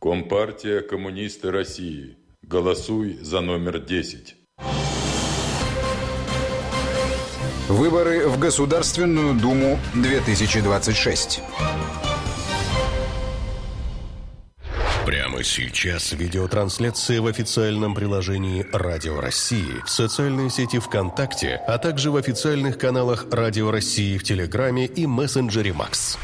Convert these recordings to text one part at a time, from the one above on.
Компартия Коммунисты России. Голосуй за номер 10. Выборы в Государственную Думу 2026. Прямо сейчас видеотрансляция в официальном приложении Радио России, в социальной сети ВКонтакте, а также в официальных каналах Радио России в Телеграме и мессенджере Макс.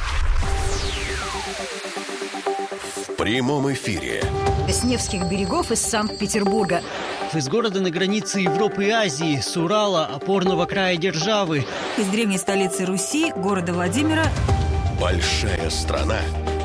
В прямом эфире. С Невских берегов из Санкт-Петербурга. Из города на границе Европы и Азии, с Урала, опорного края державы. Из древней столицы Руси, города Владимира. Большая страна.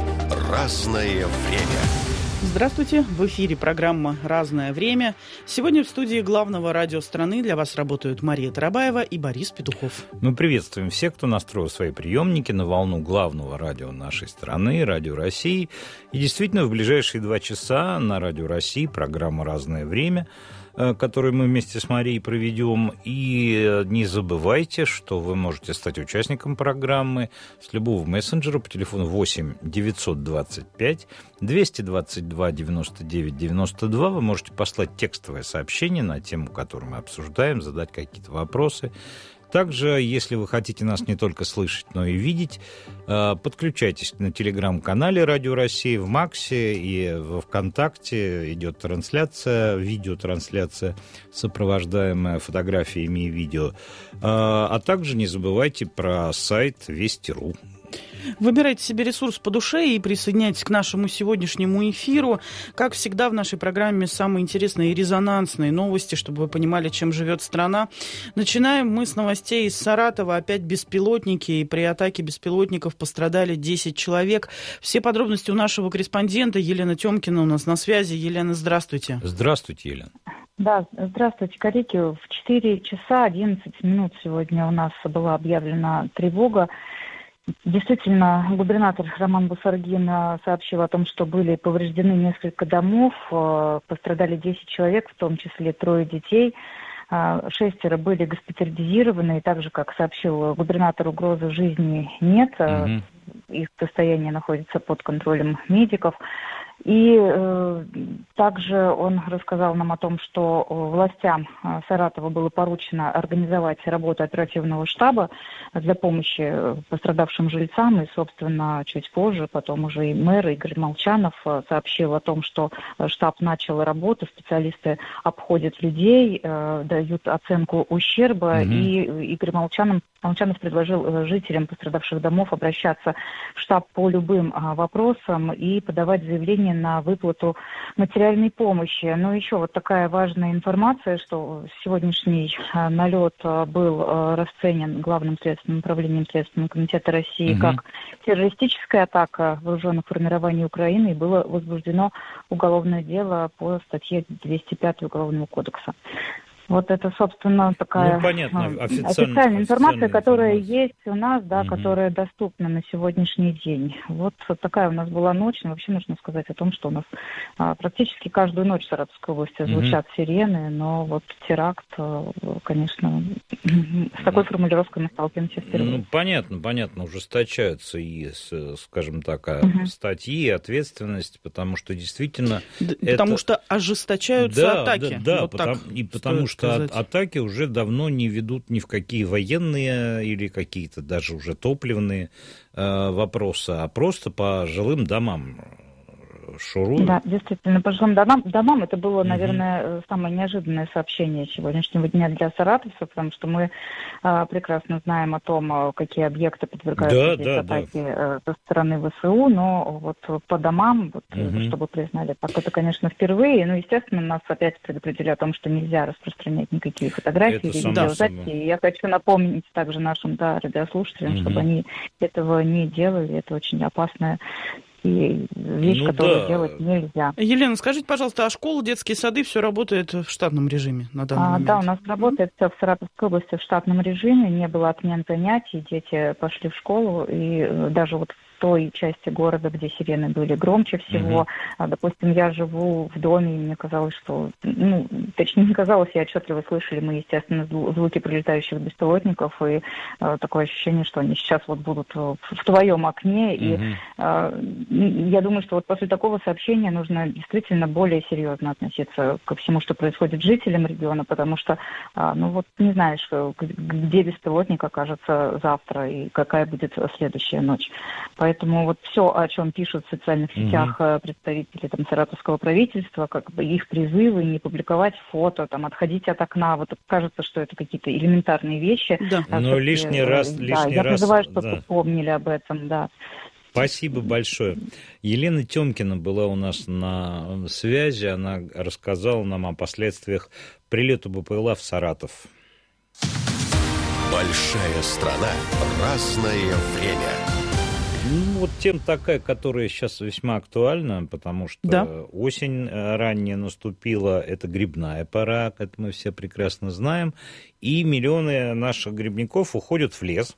Разное время. Здравствуйте, в эфире программа «Разное время». Сегодня в студии главного радио страны для вас работают Мария Тарабаева и Борис Петухов. Мы приветствуем всех, кто настроил свои приемники на волну главного радио нашей страны, Радио России. И действительно, в ближайшие 2 часа на Радио России программа «Разное время», которую мы вместе с Марией проведем. И не забывайте, что вы можете стать участником программы с любого мессенджера по телефону 8 925 222 99 92. Вы можете послать текстовое сообщение на тему, которую мы обсуждаем, задать какие-то вопросы. Также, если вы хотите нас не только слышать, но и видеть, подключайтесь на телеграм-канале Радио России, в Максе и во ВКонтакте идет трансляция, видеотрансляция, сопровождаемая фотографиями и видео. А также не забывайте про сайт Вести.ру. Выбирайте себе ресурс по душе и присоединяйтесь к нашему сегодняшнему эфиру. Как всегда, в нашей программе самые интересные и резонансные новости, чтобы вы понимали, чем живет страна. Начинаем мы с новостей из Саратова. Опять беспилотники, и при атаке беспилотников пострадали 10 человек. Все подробности у нашего корреспондента Елена Тёмкина у нас на связи. Елена, здравствуйте. Здравствуйте, Елена. Да, здравствуйте, коллеги. В 4 часа 11 минут сегодня у нас была объявлена тревога. Действительно, губернатор Роман Бусаргин сообщил о том, что были повреждены несколько домов, пострадали 10 человек, в том числе 3 детей. 6 были госпитализированы, и также, как сообщил губернатор, угрозы жизни нет. Их состояние находится под контролем медиков. И также он рассказал нам о том, что властям Саратова было поручено организовать работу оперативного штаба для помощи пострадавшим жильцам. И, собственно, чуть позже, потом уже и мэр Игорь Молчанов сообщил о том, что штаб начал работу, специалисты обходят людей, дают оценку ущерба. И Игорь Молчанов предложил жителям пострадавших домов обращаться в штаб по любым вопросам и подавать заявление на выплату материальной помощи. Но еще вот такая важная информация, что сегодняшний налет был расценен Главным следственным управлением Следственного комитета России как террористическая атака вооруженных формирований Украины, и было возбуждено уголовное дело по статье 205 Уголовного кодекса. Вот это, собственно, такая официальная информация, которая есть у нас, да, которая доступна на сегодняшний день. Вот такая у нас была ночь. Но вообще нужно сказать о том, что у нас практически каждую ночь в Саратовской области звучат сирены, но вот теракт, конечно, с такой формулировкой мы сталкиваемся впервые. Ну, понятно, ужесточаются и, скажем так, статьи, ответственность, потому что действительно... Потому что ожесточаются атаки. Да, вот потому что атаки уже давно не ведут ни в какие военные или какие-то даже уже топливные вопросы, а просто по жилым домам шуруют. Да, действительно, по жилым домам это было, наверное, самое неожиданное сообщение сегодняшнего дня для саратовцев, потому что мы прекрасно знаем о том, какие объекты подвергаются атаке со стороны ВСУ, но вот по домам, чтобы признали, так это, конечно, впервые. Ну, естественно, нас опять предупредили о том, что нельзя распространять никакие фотографии или видеозаписи. Я хочу напомнить также нашим радиослушателям, чтобы они этого не делали. Это очень опасная и вещь, которую делать нельзя. Елена, скажите, пожалуйста, а школы, детские сады, все работает в штатном режиме на данный момент? Да, у нас работает все в Саратовской области в штатном режиме, не было отмен занятий, дети пошли в школу, и даже вот той части города, где сирены были громче всего. Допустим, я живу в доме, и мне казалось, что... точнее, не казалось, я отчетливо слышали мы, естественно, звуки прилетающих беспилотников, и такое ощущение, что они сейчас вот будут в твоем окне. И я думаю, что вот после такого сообщения нужно действительно более серьезно относиться ко всему, что происходит с жителям региона, потому что, не знаешь, где беспилотник окажется завтра и какая будет следующая ночь. Поэтому вот все, о чем пишут в социальных сетях представители саратовского правительства, как бы их призывы не публиковать фото, отходить от окна, вот кажется, что это какие-то элементарные вещи. Да. Но лишний раз... Я призываю, чтобы помнили об этом, да. Спасибо большое. Елена Тёмкина была у нас на связи. Она рассказала нам о последствиях прилета БПЛА в Саратов. Большая страна. Разное время. Вот тема такая, которая сейчас весьма актуальна, потому что осень ранняя наступила, это грибная пора, это мы все прекрасно знаем, и миллионы наших грибников уходят в лес.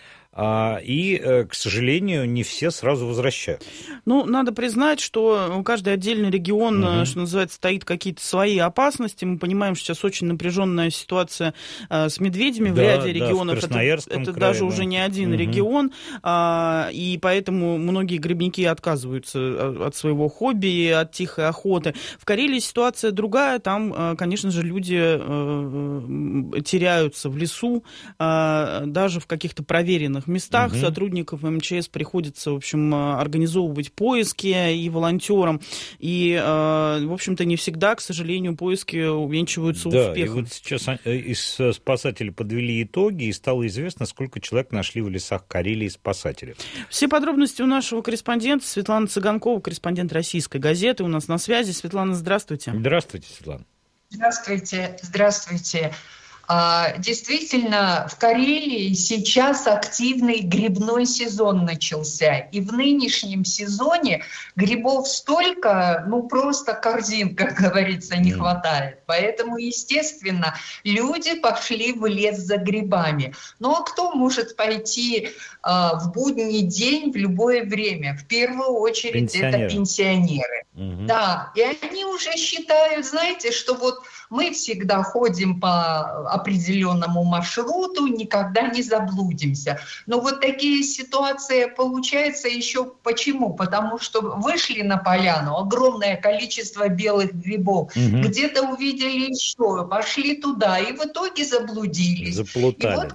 И, к сожалению, не все сразу возвращают. Надо признать, что каждый отдельный регион, что называется, стоит какие-то свои опасности. Мы понимаем, что сейчас очень напряженная ситуация с медведями в ряде регионов. Это даже уже не один регион, и поэтому многие грибники отказываются от своего хобби, от тихой охоты. В Карелии ситуация другая. Там, конечно же, люди теряются в лесу, даже в каких-то проверенных местах. Сотрудников МЧС приходится, в общем, организовывать поиски и волонтерам. И, в общем-то, не всегда, к сожалению, поиски увенчиваются успехом. Да, и вот сейчас спасатели подвели итоги, и стало известно, сколько человек нашли в лесах Карелии спасатели. Все подробности у нашего корреспондента Светланы Цыганкова, корреспондент «Российской газеты», у нас на связи. Светлана, здравствуйте. Здравствуйте, Светлана. Здравствуйте. Действительно, в Карелии сейчас активный грибной сезон начался. И в нынешнем сезоне грибов столько, просто корзин, как говорится, не хватает. Поэтому, естественно, люди пошли в лес за грибами. А кто может пойти в будний день в любое время? В первую очередь это пенсионеры. Да, и они уже считают, знаете, что вот мы всегда ходим по определенному маршруту, никогда не заблудимся. Но вот такие ситуации получаются еще почему? Потому что вышли на поляну, огромное количество белых грибов, где-то увидели еще, пошли туда, и в итоге заблудились. Заплутали. И вот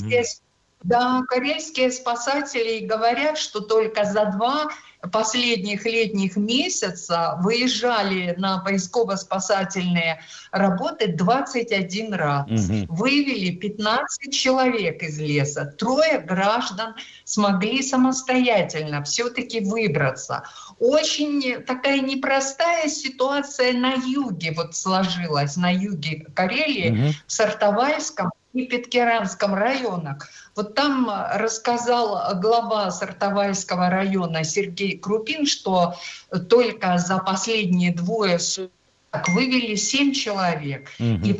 карельские спасатели говорят, что только за 2 последних летних месяца выезжали на поисково-спасательные работы 21 раз. Вывели 15 человек из леса. 3 граждан смогли самостоятельно все-таки выбраться. Очень такая непростая ситуация на юге сложилась, на юге Карелии, в Сартовальском и Питкиранском районах. Вот там рассказал глава Сартовальского района Сергей Крупин, что только за последние 2 суток вывели 7 человек. И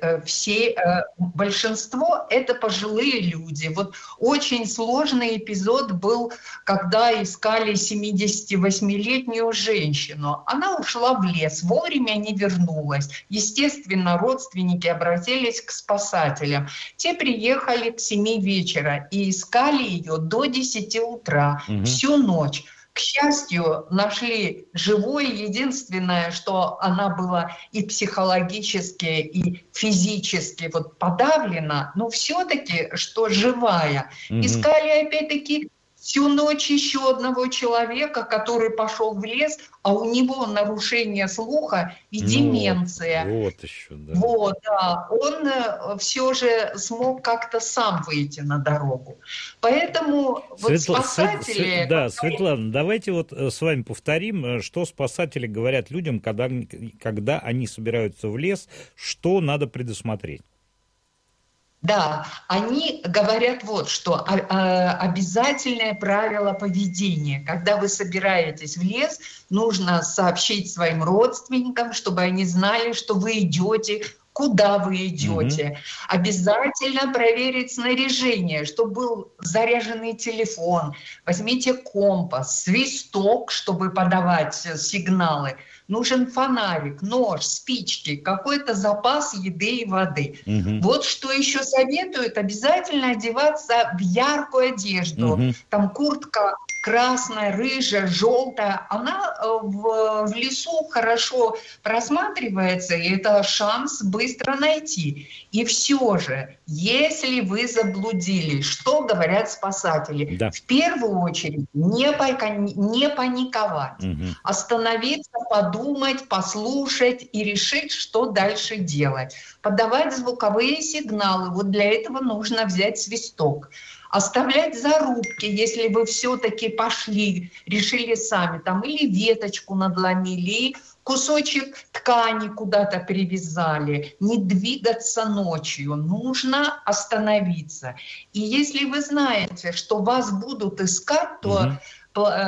большинство это пожилые люди. Очень сложный эпизод был, когда искали 78-летнюю женщину. Она ушла в лес, вовремя не вернулась. Естественно, родственники обратились к спасателям. Те приехали к 7 вечера и искали ее до 10 утра, всю ночь. К счастью, нашли живой. Единственное, что она была и психологически, и физически подавлена, но все-таки, что живая. Искали опять-таки всю ночь еще одного человека, который пошел в лес, а у него нарушение слуха и деменция. Вот еще, да. Он все же смог как-то сам выйти на дорогу. Поэтому спасатели... Светлана, давайте с вами повторим, что спасатели говорят людям, когда они собираются в лес, что надо предусмотреть. Да, они говорят что обязательное правило поведения. Когда вы собираетесь в лес, нужно сообщить своим родственникам, чтобы они знали, что вы идете куда вы идете. Обязательно проверить снаряжение, чтобы был заряженный телефон. Возьмите компас, свисток, чтобы подавать сигналы. Нужен фонарик, нож, спички, какой-то запас еды и воды. Вот что еще советуют: обязательно одеваться в яркую одежду. Там куртка красная, рыжая, желтая. Она в лесу хорошо просматривается, и это шанс быстро найти. И все же, если вы заблудились, что говорят спасатели? Да. В первую очередь не паниковать, остановиться, подумать, послушать и решить, что дальше делать. Подавать звуковые сигналы. Вот для этого нужно взять свисток. Оставлять зарубки, если вы все-таки пошли, решили сами, там или веточку надломили, или кусочек ткани куда-то привязали. Не двигаться ночью, нужно остановиться. И если вы знаете, что вас будут искать, то